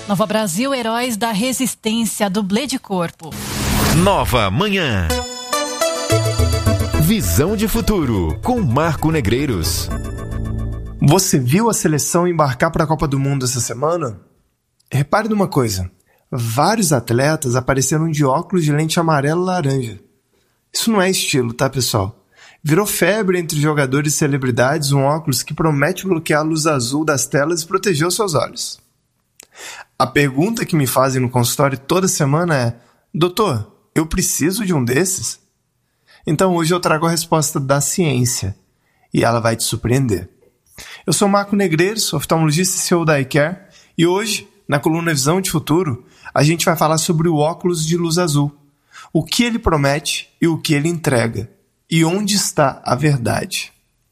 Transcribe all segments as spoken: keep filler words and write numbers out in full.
Nova Brasil, heróis da resistência, dublê de corpo. Nova Manhã. Visão de futuro, com Marco Negreiros. Você viu a seleção embarcar para a Copa do Mundo essa semana? Repare numa coisa. Vários atletas apareceram de óculos de lente amarela e laranja. Isso não é estilo, tá, pessoal? Virou febre entre jogadores e celebridades um óculos que promete bloquear a luz azul das telas e proteger os seus olhos. A pergunta que me fazem no consultório toda semana é: doutor, eu preciso de um desses? Então hoje eu trago a resposta da ciência e ela vai te surpreender. Eu sou Marco Negreiros, oftalmologista e C E O da iCare, e hoje, na coluna Visão de Futuro, a gente vai falar sobre o óculos de luz azul, o que ele promete e o que ele entrega, e onde está a verdade.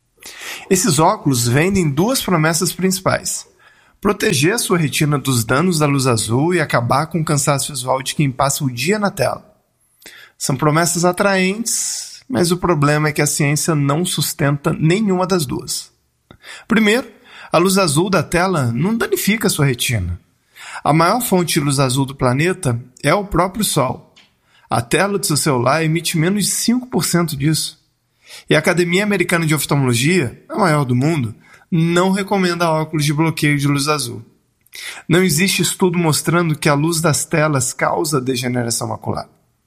Esses óculos vendem duas promessas principais: proteger a sua retina dos danos da luz azul e acabar com o cansaço visual de quem passa o dia na tela. São promessas atraentes, mas o problema é que a ciência não sustenta nenhuma das duas. Primeiro, a luz azul da tela não danifica a sua retina. A maior fonte de luz azul do planeta é o próprio Sol. A tela do seu celular emite menos de cinco por cento disso. E a Academia Americana de Oftalmologia, a maior do mundo, não recomenda óculos de bloqueio de luz azul. Não existe estudo mostrando que a luz das telas causa degeneração macular.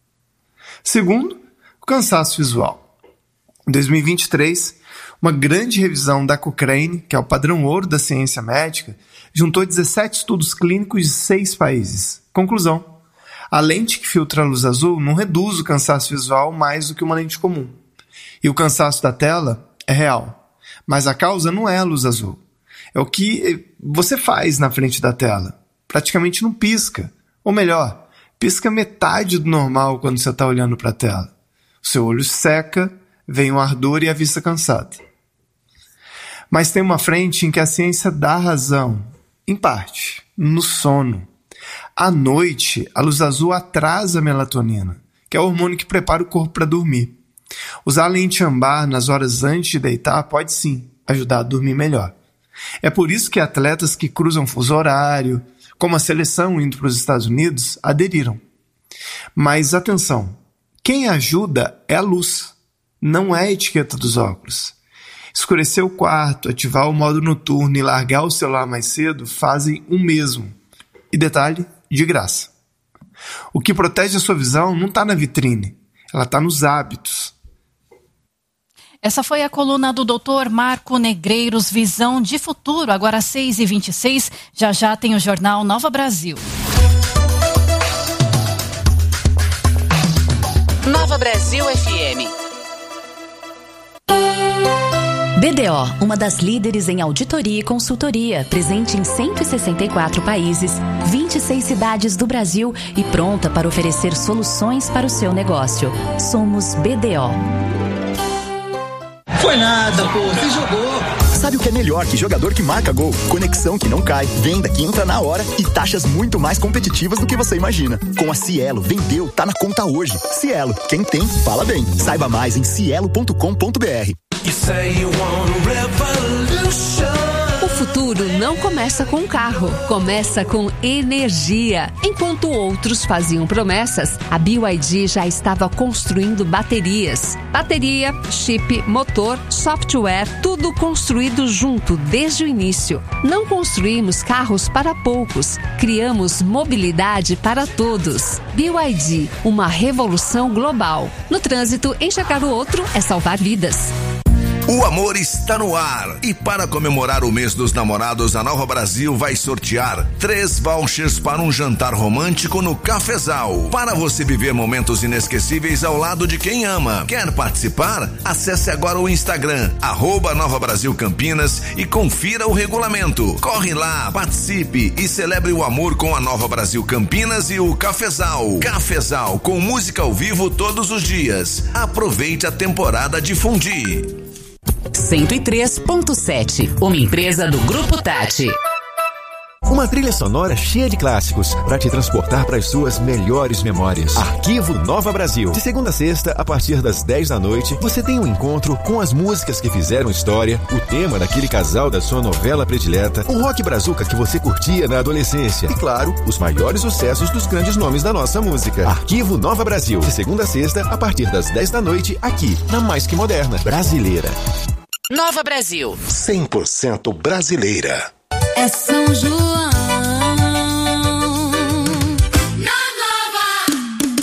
Segundo, o cansaço visual. Em dois mil e vinte e três, uma grande revisão da Cochrane, que é o padrão ouro da ciência médica, juntou dezessete estudos clínicos de seis países. Conclusão: a lente que filtra a luz azul não reduz o cansaço visual mais do que uma lente comum. E o cansaço da tela é real. Mas a causa não é a luz azul. É o que você faz na frente da tela. Praticamente não pisca. Ou melhor, pisca metade do normal quando você está olhando para a tela. O seu olho seca, vem o ardor e a vista cansada. Mas tem uma frente em que a ciência dá razão, em parte, no sono. À noite, a luz azul atrasa a melatonina, que é o hormônio que prepara o corpo para dormir. Usar lente âmbar nas horas antes de deitar pode sim ajudar a dormir melhor. É por isso que atletas que cruzam fuso horário, como a seleção indo para os Estados Unidos, aderiram. Mas atenção, quem ajuda é a luz, não é a etiqueta dos óculos. Escurecer o quarto, ativar o modo noturno e largar o celular mais cedo fazem o mesmo. E detalhe, de graça. O que protege a sua visão não está na vitrine, ela está nos hábitos. Essa foi a coluna do doutor Marco Negreiros, Visão de Futuro. Agora às seis e vinte e seis, já já tem o jornal Nova Brasil. Nova Brasil F M. B D O, uma das líderes em auditoria e consultoria, presente em cento e sessenta e quatro países, vinte e seis cidades do Brasil e pronta para oferecer soluções para o seu negócio. Somos B D O. Foi nada, pô, você jogou. Sabe o que é melhor que jogador que marca gol? Conexão que não cai, venda que entra na hora e taxas muito mais competitivas do que você imagina. Com a Cielo, vendeu, tá na conta hoje. Cielo, quem tem, fala bem. Saiba mais em cielo ponto com ponto b r. O futuro não começa com um carro, começa com energia. Enquanto outros faziam promessas, a B Y D já estava construindo baterias. Bateria, chip, motor, software, tudo construído junto desde o início. Não construímos carros para poucos, criamos mobilidade para todos. B Y D, uma revolução global. No trânsito, enxergar o outro é salvar vidas. O amor está no ar e para comemorar o mês dos namorados, a Nova Brasil vai sortear três vouchers para um jantar romântico no Cafezal, para você viver momentos inesquecíveis ao lado de quem ama. Quer participar? Acesse agora o Instagram, arroba Nova Brasil Campinas e confira o regulamento. Corre lá, participe e celebre o amor com a Nova Brasil Campinas e o Cafezal. Cafezal, com música ao vivo todos os dias. Aproveite a temporada de fundir. cento e três ponto sete, uma empresa do Grupo Tati. O Uma trilha sonora cheia de clássicos para te transportar para as suas melhores memórias. Arquivo Nova Brasil. De segunda a sexta, a partir das dez da noite, você tem um encontro com as músicas que fizeram história, o tema daquele casal da sua novela predileta, o rock brazuca que você curtia na adolescência e, claro, os maiores sucessos dos grandes nomes da nossa música. Arquivo Nova Brasil. De segunda a sexta, a partir das dez da noite, aqui, na Mais Que Moderna, Brasileira. Nova Brasil. cem por cento brasileira. É São João. Na Nova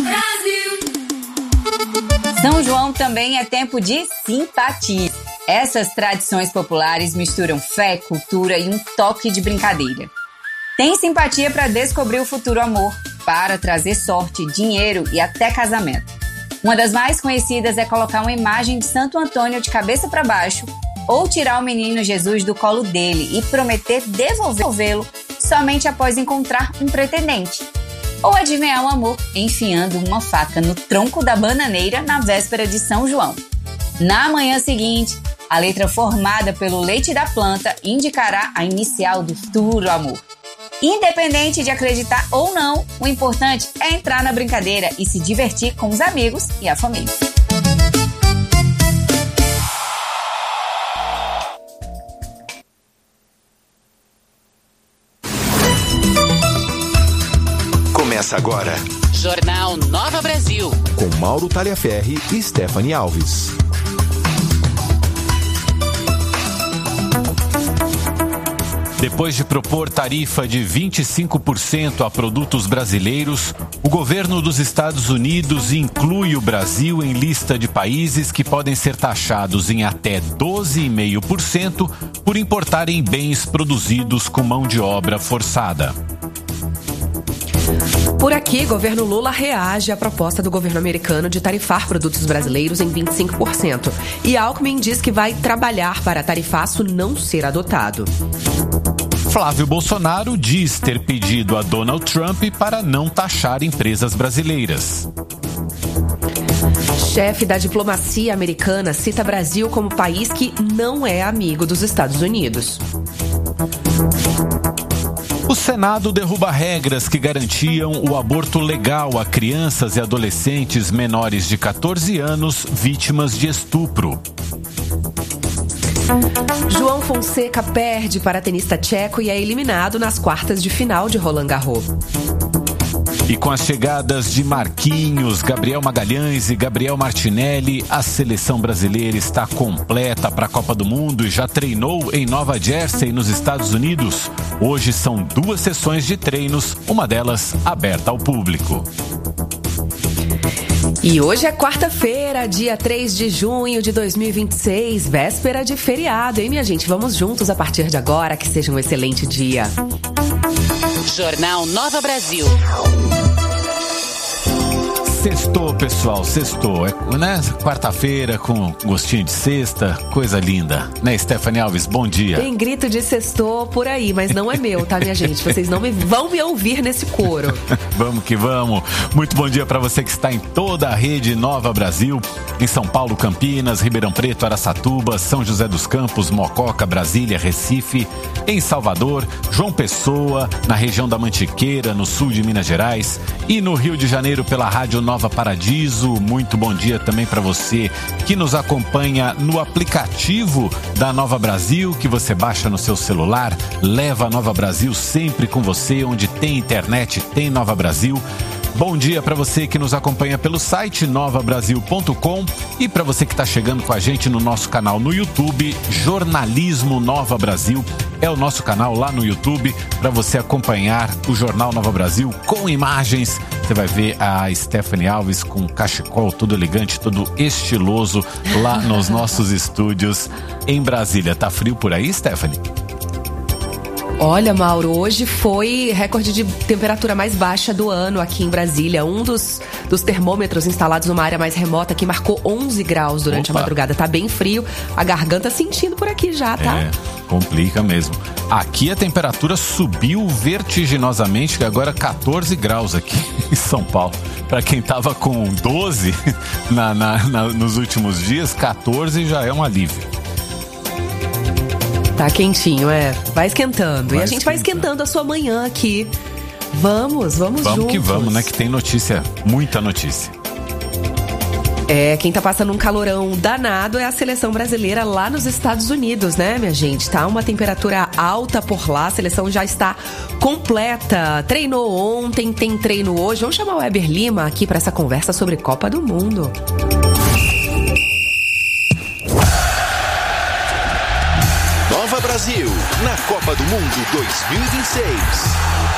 Brasil. São João também é tempo de simpatia. Essas tradições populares misturam fé, cultura e um toque de brincadeira. Tem simpatia para descobrir o futuro amor, para trazer sorte, dinheiro e até casamento. Uma das mais conhecidas é colocar uma imagem de Santo Antônio de cabeça para baixo ou tirar o menino Jesus do colo dele e prometer devolvê-lo somente após encontrar um pretendente. Ou adivinhar o amor enfiando uma faca no tronco da bananeira na véspera de São João. Na manhã seguinte, a letra formada pelo leite da planta indicará a inicial do futuro amor. Independente de acreditar ou não, o importante é entrar na brincadeira e se divertir com os amigos e a família. Começa agora. Jornal Nova Brasil. Com Mauro Talhaferri e Stephanie Alves. Depois de propor tarifa de vinte e cinco por cento a produtos brasileiros, o governo dos Estados Unidos inclui o Brasil em lista de países que podem ser taxados em até doze vírgula cinco por cento por importarem bens produzidos com mão de obra forçada. Por aqui, governo Lula reage à proposta do governo americano de tarifar produtos brasileiros em vinte e cinco por cento. E Alckmin diz que vai trabalhar para tarifaço não ser adotado. Flávio Bolsonaro diz ter pedido a Donald Trump para não taxar empresas brasileiras. Chefe da diplomacia americana cita Brasil como país que não é amigo dos Estados Unidos. O Senado derruba regras que garantiam o aborto legal a crianças e adolescentes menores de catorze anos vítimas de estupro. João Fonseca perde para tenista tcheco e é eliminado nas quartas de final de Roland Garros. E com as chegadas de Marquinhos, Gabriel Magalhães e Gabriel Martinelli, a seleção brasileira está completa para a Copa do Mundo e já treinou em Nova Jersey, nos Estados Unidos. Hoje são duas sessões de treinos, uma delas aberta ao público. E hoje é quarta-feira, dia três de junho de dois mil e vinte e seis, véspera de feriado, hein, minha gente? Vamos juntos a partir de agora, que seja um excelente dia. Jornal Nova Brasil. Sextou, pessoal, sextou, é, né? Quarta-feira com gostinho de sexta, coisa linda, né, Stephanie Alves? Bom dia. Tem grito de sextou por aí, mas não é meu, tá, minha gente? Vocês não me, vão me ouvir nesse coro. Vamos que vamos. Muito bom dia para você que está em toda a rede Nova Brasil, em São Paulo, Campinas, Ribeirão Preto, Araçatuba, São José dos Campos, Mococa, Brasília, Recife, em Salvador, João Pessoa, na região da Mantiqueira, no sul de Minas Gerais, e no Rio de Janeiro pela Rádio Nova Paradiso. Muito bom dia também para você que nos acompanha no aplicativo da Nova Brasil, que você baixa no seu celular. Leva a Nova Brasil sempre com você, onde tem internet, tem Nova Brasil. Bom dia para você que nos acompanha pelo site nova brasil ponto com e para você que está chegando com a gente no nosso canal no YouTube, Jornalismo Nova Brasil. É o nosso canal lá no YouTube para você acompanhar o Jornal Nova Brasil com imagens. Você vai ver a Stephanie Alves com cachecol, todo elegante, todo estiloso lá nos nossos estúdios em Brasília. Tá frio por aí, Stephanie? Olha, Mauro, hoje foi recorde de temperatura mais baixa do ano aqui em Brasília. Um dos, dos termômetros instalados numa área mais remota que marcou onze graus durante Opa. a madrugada. Tá bem frio, a garganta sentindo por aqui já, tá? É, complica mesmo. Aqui a temperatura subiu vertiginosamente, que agora catorze graus aqui em São Paulo. Para quem tava com doze na, na, na, nos últimos dias, catorze já é um alívio. Tá quentinho, é. Vai esquentando. Vai e a gente vai esquentando a sua manhã aqui. Vamos, vamos, vamos juntos. Vamos que vamos, né? Que tem notícia, muita notícia. É, quem tá passando um calorão danado é a seleção brasileira lá nos Estados Unidos, né, minha gente? Tá uma temperatura alta por lá, a seleção já está completa. Treinou ontem, tem treino hoje. Vamos chamar o Weber Lima aqui para essa conversa sobre Copa do Mundo. Nova Brasil, na Copa do Mundo dois mil e vinte e seis.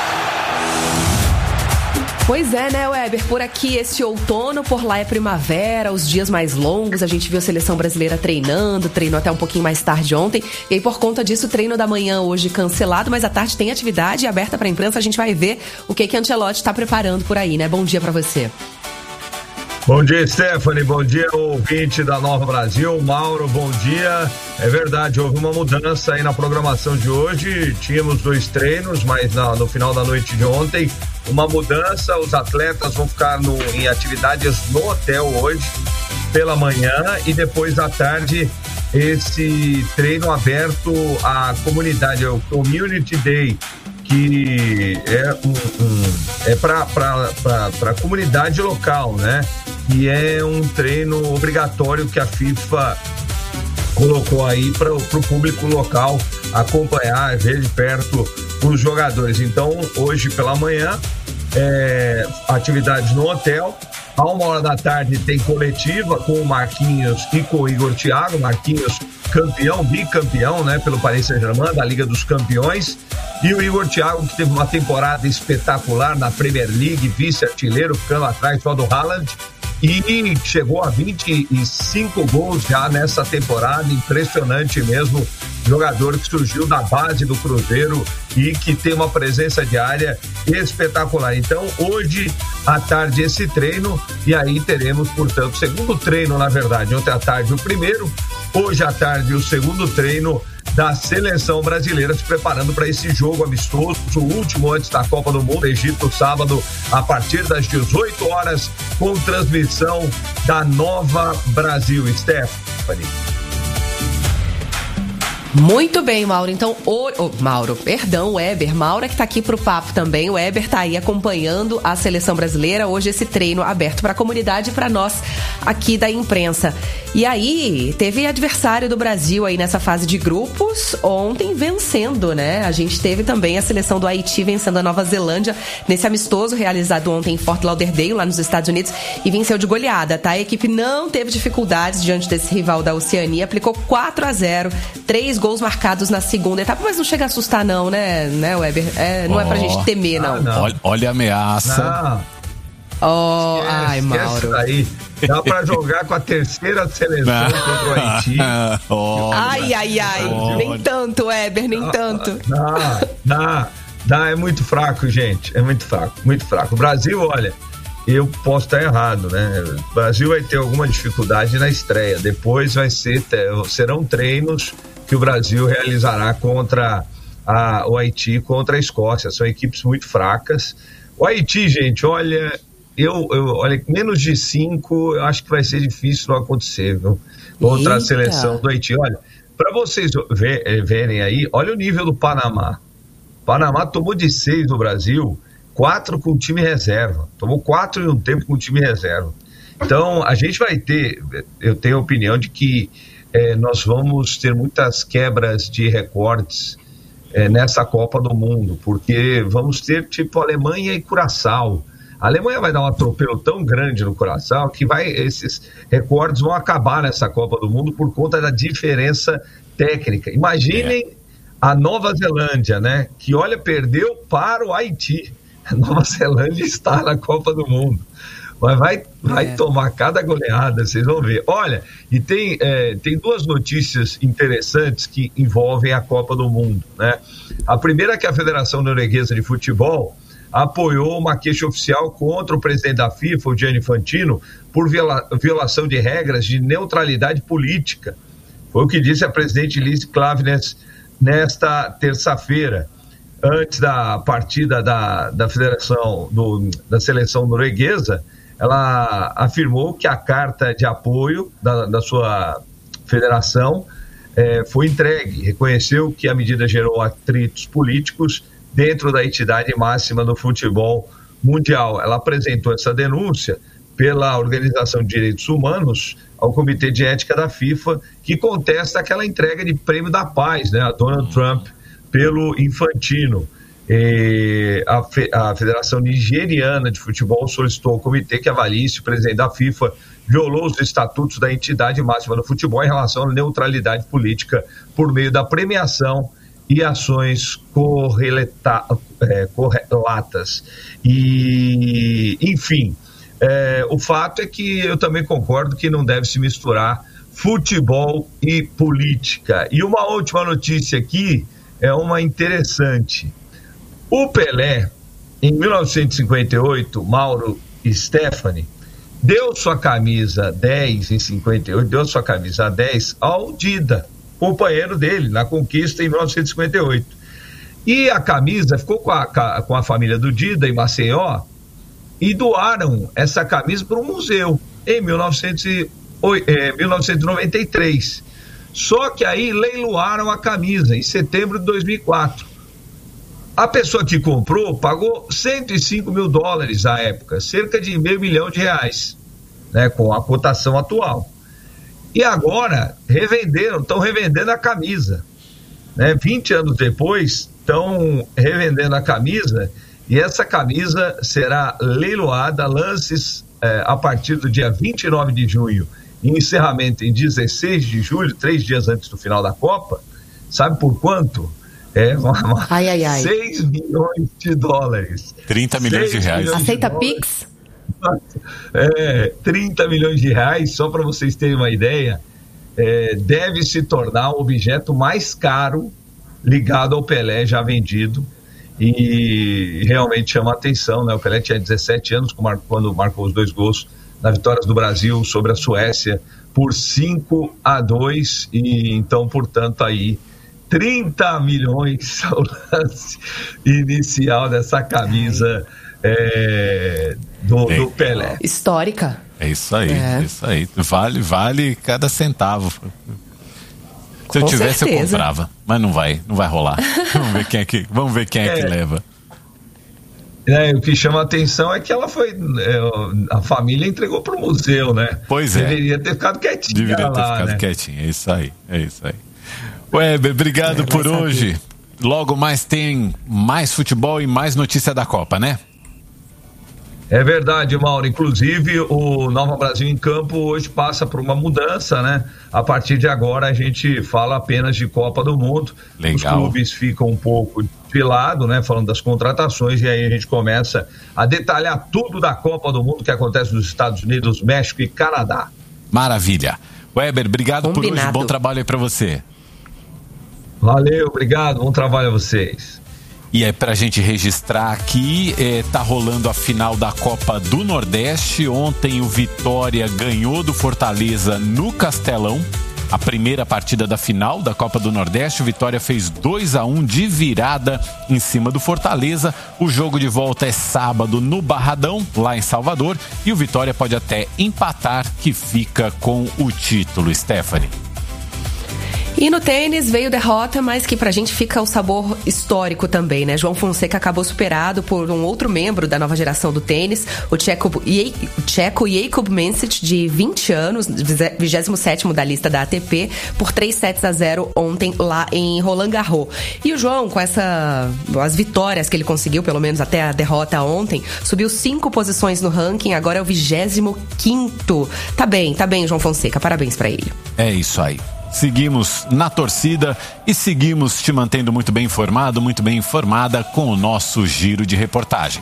Pois é, né, Weber? Por aqui esse outono, por lá é primavera, os dias mais longos. A gente viu a seleção brasileira treinando, treinou até um pouquinho mais tarde ontem. E aí, por conta disso, o treino da manhã hoje cancelado, mas à tarde tem atividade aberta para a imprensa. A gente vai ver o que que Ancelotti está preparando por aí, né? Bom dia para você. Bom dia, Stephanie. Bom dia, ouvinte da Nova Brasil. Mauro, bom dia. É verdade, houve uma mudança aí na programação de hoje. Tínhamos dois treinos, mas na, no final da noite de ontem, uma mudança. Os atletas vão ficar no, em atividades no hotel hoje, pela manhã, e depois à tarde, esse treino aberto à comunidade, é o Community Day, que é, um, um, é para a comunidade local, né? E é um treino obrigatório que a FIFA colocou aí para o público local acompanhar, ver de perto os jogadores. Então, hoje pela manhã, é, atividades no hotel. A uma hora da tarde tem coletiva com o Marquinhos e com o Igor Thiago. Marquinhos, campeão, bicampeão, né, pelo Paris Saint-Germain, da Liga dos Campeões. E o Igor Thiago, que teve uma temporada espetacular na Premier League, vice-artilheiro, ficando atrás só do Haaland. E chegou a vinte e cinco gols já nessa temporada, impressionante mesmo. Jogador que surgiu da base do Cruzeiro e que tem uma presença diária espetacular. Então, hoje à tarde esse treino, e aí teremos, portanto, o segundo treino, na verdade. Ontem à tarde o primeiro, hoje à tarde o segundo treino da seleção brasileira, se preparando para esse jogo amistoso, o último antes da Copa do Mundo. Egito, sábado, a partir das dezoito horas, com transmissão da Nova Brasil. Stephanie. Muito bem, Mauro. Então, o, oh, Mauro, perdão, Weber. Mauro é que tá aqui pro papo também. O Weber tá aí acompanhando a seleção brasileira. Hoje esse treino aberto para a comunidade e para nós aqui da imprensa. E aí, teve adversário do Brasil aí nessa fase de grupos, ontem vencendo, né? A gente teve também a seleção do Haiti vencendo a Nova Zelândia nesse amistoso realizado ontem em Fort Lauderdale, lá nos Estados Unidos, e venceu de goleada, tá? A equipe não teve dificuldades diante desse rival da Oceania, aplicou quatro a zero, três gols marcados na segunda etapa, mas não chega a assustar não, né, né, Weber? É, não oh, é pra gente temer, não. Ah, não. Olha, olha a ameaça. Não. Oh, esquece, ai, Mauro. Aí. Dá pra jogar com a terceira seleção contra o Haiti. Oh, ai, ai, ai. Oh, nem tanto, Weber, nem não, tanto. Não, não, não, é muito fraco, gente. É muito fraco, muito fraco. O Brasil, olha, eu posso estar errado, né? O Brasil vai ter alguma dificuldade na estreia. Depois vai ser, serão treinos que o Brasil realizará contra a, o Haiti, contra a Escócia. São equipes muito fracas. O Haiti, gente, olha, eu, eu olha, menos de cinco, eu acho que vai ser difícil não acontecer, viu? Contra Eita. a seleção do Haiti. Olha, para vocês ver, verem aí, olha o nível do Panamá. O Panamá tomou de seis do Brasil, quatro com o time reserva. Tomou quatro em um tempo com o time reserva. Então, a gente vai ter, eu tenho a opinião de que É, nós vamos ter muitas quebras de recordes é, nessa Copa do Mundo, porque vamos ter tipo Alemanha e Curaçao. A Alemanha vai dar um atropelo tão grande no Curaçao que vai, esses recordes vão acabar nessa Copa do Mundo por conta da diferença técnica. Imaginem é. a Nova Zelândia, né? Que, olha, perdeu para o Haiti. A Nova Zelândia está na Copa do Mundo. Mas vai, vai é. tomar cada goleada, vocês vão ver. Olha, e tem, é, tem duas notícias interessantes que envolvem a Copa do Mundo, né? A primeira é que a Federação Norueguesa de Futebol apoiou uma queixa oficial contra o presidente da FIFA, o Gianni Infantino, por viola, violação de regras de neutralidade política. Foi o que disse a presidente Lise Klaveness nesta terça-feira, antes da partida da, da Federação, do, da seleção norueguesa. Ela afirmou que a carta de apoio da, da sua federação é, foi entregue, reconheceu que a medida gerou atritos políticos dentro da entidade máxima do futebol mundial. Ela apresentou essa denúncia pela Organização de Direitos Humanos ao Comitê de Ética da FIFA, que contesta aquela entrega de prêmio da paz, né, a Donald Trump, pelo Infantino. E a, Fe- a Federação Nigeriana de Futebol solicitou ao comitê que avalie se o presidente da FIFA violou os estatutos da entidade máxima do futebol em relação à neutralidade política por meio da premiação e ações correlata, é, correlatas. E, enfim, é, o fato é que eu também concordo que não deve se misturar futebol e política. E uma última notícia aqui é uma interessante. O Pelé, em mil novecentos e cinquenta e oito, Mauro e Stephanie, deu sua camisa dez em cinquenta e oito, deu sua camisa dez ao Dida, companheiro dele, na conquista em mil novecentos e cinquenta e oito. E a camisa ficou com a, com a família do Dida em Maceió e doaram essa camisa para um museu em mil novecentos e noventa e três. Só que aí leiloaram a camisa em setembro de dois mil e quatro. A pessoa que comprou pagou cento e cinco mil dólares à época, cerca de meio milhão de reais, né, com a cotação atual. E agora revenderam, estão revendendo a camisa, né? vinte anos depois, estão revendendo a camisa, e essa camisa será leiloada, lances eh, a partir do dia vinte e nove de junho, e encerramento em dezesseis de julho, três dias antes do final da Copa. Sabe por quanto? É uma, uma ai, ai, ai. seis milhões de dólares. trinta milhões de reais. Aceita Pix? É, trinta milhões de reais, só para vocês terem uma ideia, é, deve se tornar o objeto mais caro ligado ao Pelé já vendido, e realmente chama a atenção, né? O Pelé tinha dezessete anos quando marcou os dois gols na vitória do Brasil sobre a Suécia por cinco a dois, e então, portanto, aí trinta milhões ao lance inicial dessa camisa é, do, do Pelé. Histórica. É isso aí, é. é isso aí. Vale, vale cada centavo. Se eu Com tivesse, certeza. eu comprava. Mas não vai, não vai rolar. Vamos ver quem é que, vamos ver quem é, é. que leva. É, o que chama a atenção é que ela foi. É, a família entregou para o museu, né? Pois é. Deveria ter ficado quietinha. Deveria ter lá, ficado né? quietinha. É isso aí, é isso aí. Weber, obrigado é, por hoje. Saber. Logo mais tem mais futebol e mais notícia da Copa, né? É verdade, Mauro. Inclusive, o Nova Brasil em Campo hoje passa por uma mudança, né? A partir de agora a gente fala apenas de Copa do Mundo. Legal. Os clubes ficam um pouco de lado, né? Falando das contratações, e aí a gente começa a detalhar tudo da Copa do Mundo que acontece nos Estados Unidos, México e Canadá. Maravilha. Weber, obrigado Combinado. por hoje. Bom trabalho aí pra você. Valeu, obrigado. Bom trabalho a vocês. E é pra gente registrar aqui, é, tá rolando a final da Copa do Nordeste. Ontem o Vitória ganhou do Fortaleza no Castelão. A primeira partida da final da Copa do Nordeste. O Vitória fez dois a um de virada em cima do Fortaleza. O jogo de volta é sábado no Barradão, lá em Salvador. E o Vitória pode até empatar, que fica com o título. Stephanie. E no tênis veio derrota, mas que pra gente fica o sabor histórico também, né? João Fonseca acabou superado por um outro membro da nova geração do tênis, o tcheco, o tcheco Jakub Mensik, de vinte anos, vigésimo sétimo da lista da A T P, por três sets a zero ontem lá em Roland Garros. E o João, com essa, as vitórias que ele conseguiu, pelo menos até a derrota ontem, subiu cinco posições no ranking, agora é o vigésimo quinto. Tá bem, tá bem, João Fonseca, parabéns pra ele. É isso aí. Seguimos na torcida e seguimos te mantendo muito bem informado, muito bem informada com o nosso giro de reportagem.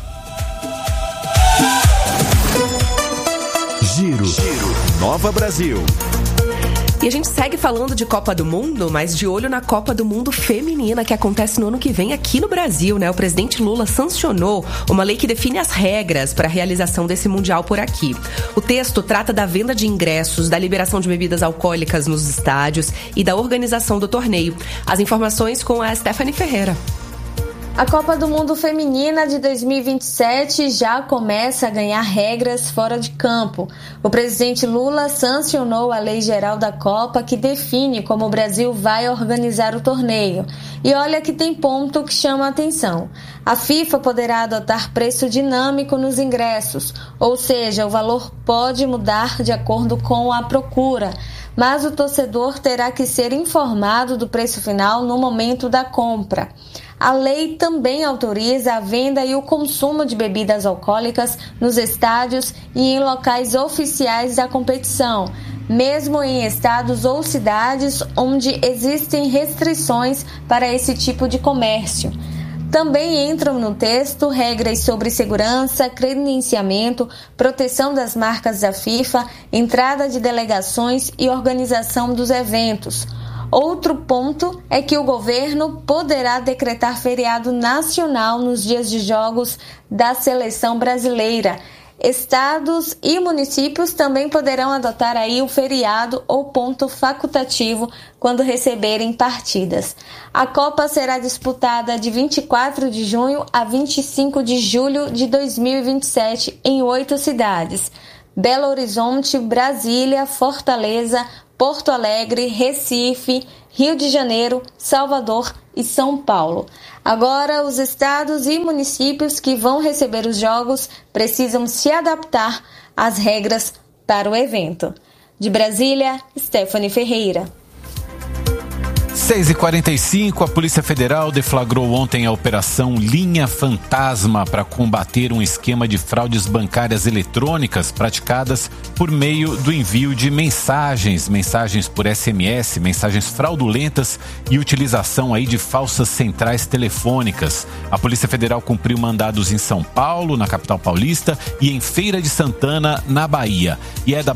Giro, Giro. Nova Brasil. E a gente segue falando de Copa do Mundo, mas de olho na Copa do Mundo feminina que acontece no ano que vem aqui no Brasil, né? O presidente Lula sancionou uma lei que define as regras para a realização desse Mundial por aqui. O texto trata da venda de ingressos, da liberação de bebidas alcoólicas nos estádios e da organização do torneio. As informações com a Stephanie Ferreira. A Copa do Mundo Feminina de dois mil e vinte e sete já começa a ganhar regras fora de campo. O presidente Lula sancionou a Lei Geral da Copa, que define como o Brasil vai organizar o torneio. E olha que tem ponto que chama a atenção. A FIFA poderá adotar preço dinâmico nos ingressos, ou seja, o valor pode mudar de acordo com a procura, mas o torcedor terá que ser informado do preço final no momento da compra. A lei também autoriza a venda e o consumo de bebidas alcoólicas nos estádios e em locais oficiais da competição, mesmo em estados ou cidades onde existem restrições para esse tipo de comércio. Também entram no texto regras sobre segurança, credenciamento, proteção das marcas da FIFA, entrada de delegações e organização dos eventos. Outro ponto é que o governo poderá decretar feriado nacional nos dias de jogos da seleção brasileira. Estados e municípios também poderão adotar aí o feriado ou ponto facultativo quando receberem partidas. A Copa será disputada de vinte e quatro de junho a vinte e cinco de julho de dois mil e vinte e sete em oito cidades: Belo Horizonte, Brasília, Fortaleza, Porto Alegre, Recife, Rio de Janeiro, Salvador e São Paulo. Agora, os estados e municípios que vão receber os jogos precisam se adaptar às regras para o evento. De Brasília, Stephanie Ferreira. seis e quarenta e cinco, a Polícia Federal deflagrou ontem a Operação Linha Fantasma para combater um esquema de fraudes bancárias eletrônicas praticadas por meio do envio de mensagens, mensagens por S M S, mensagens fraudulentas e utilização aí de falsas centrais telefônicas. A Polícia Federal cumpriu mandados em São Paulo, na capital paulista, e em Feira de Santana, na Bahia. E é da